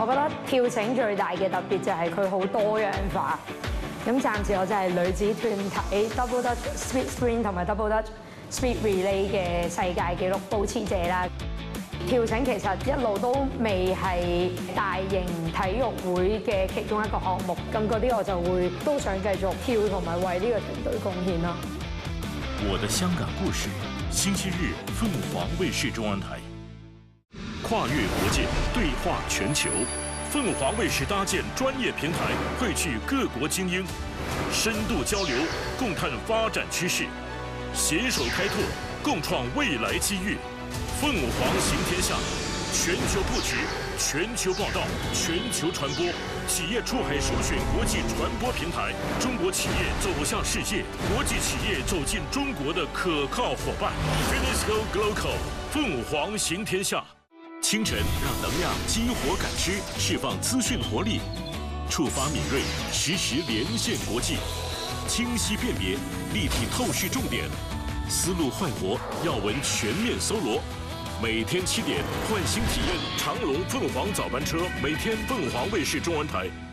我覺得跳繩最大嘅特別就係佢好多樣化。咁暫時我就係女子團體 Double Dutch Speed Sprint 同埋 Double Dutch Speed Relay 嘅世界紀錄保持者啦。跳繩其實一路都未係大型體育會嘅其中一個項目，咁嗰啲我就會都想繼續跳同埋為呢個團隊貢獻啦。 我的香港故事，星期日凤凰卫視中文台。跨越国界，对话全球。凤凰卫视搭建专业平台，汇聚各国精英，深度交流，共探发展趋势，携手开拓，共创未来机遇。凤凰行天下，全球布局，全球报道，全球传播，企业出海首选国际传播平台，中国企业走向世界，国际企业走进中国的可靠伙伴。Finisco Global， 凤凰行天下。清晨让能量激活感知，释放资讯活力，触发敏锐，实时连线国际，清晰辨别，立体透视重点，思路焕活，要闻全面搜罗。每天7点，唤醒体验长龙凤凰早班车，每天凤凰卫视中文台。